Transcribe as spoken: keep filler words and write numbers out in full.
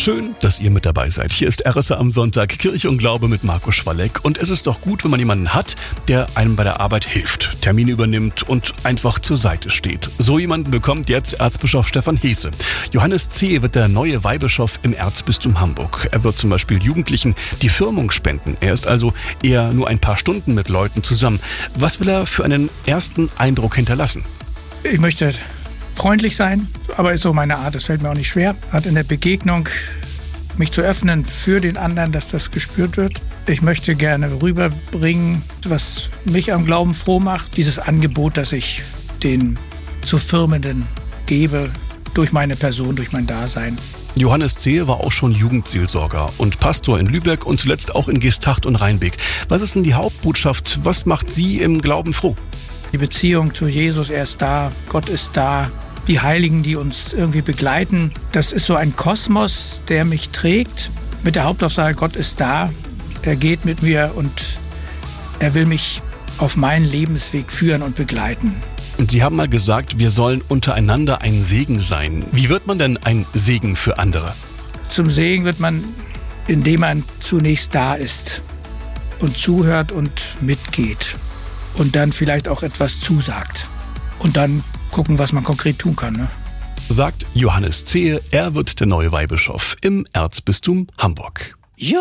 Schön, dass ihr mit dabei seid. Hier ist R S A am Sonntag, Kirche und Glaube mit Marco Schwalleck. Und es ist doch gut, wenn man jemanden hat, der einem bei der Arbeit hilft, Termine übernimmt und einfach zur Seite steht. So jemanden bekommt jetzt Erzbischof Stefan Hesse. Johannes Zehe wird der neue Weihbischof im Erzbistum Hamburg. Er wird zum Beispiel Jugendlichen die Firmung spenden. Er ist also eher nur ein paar Stunden mit Leuten zusammen. Was will er für einen ersten Eindruck hinterlassen? Ich möchte freundlich sein, aber ist so meine Art, das fällt mir auch nicht schwer. Hat in der Begegnung mich zu öffnen für den anderen, dass das gespürt wird. Ich möchte gerne rüberbringen, was mich am Glauben froh macht. Dieses Angebot, das ich den zu Firmenden gebe, durch meine Person, durch mein Dasein. Johannes Zehe war auch schon Jugendseelsorger und Pastor in Lübeck und zuletzt auch in Geesthacht und Rheinbeck. Was ist denn die Hauptbotschaft? Was macht Sie im Glauben froh? Die Beziehung zu Jesus, er ist da, Gott ist da. Die Heiligen, die uns irgendwie begleiten, das ist so ein Kosmos, der mich trägt. Mit der Hauptaussage, Gott ist da, er geht mit mir und er will mich auf meinen Lebensweg führen und begleiten. Und Sie haben mal gesagt, wir sollen untereinander ein Segen sein. Wie wird man denn ein Segen für andere? Zum Segen wird man, indem man zunächst da ist und zuhört und mitgeht und dann vielleicht auch etwas zusagt und dann gucken, was man konkret tun kann. Ne? Sagt Johannes Zehe, er wird der neue Weihbischof im Erzbistum Hamburg.